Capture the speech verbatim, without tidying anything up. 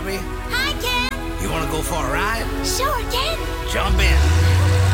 Bobby. Hi, Ken. You want to go for a ride? Sure, Ken. Jump in.